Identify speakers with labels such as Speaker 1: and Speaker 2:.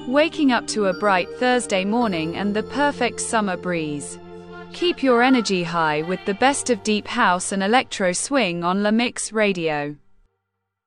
Speaker 1: waking up to a bright Thursday morning and the perfect summer breeze. Keep your energy high with the best of deep house and electro swing on La Mix Radio.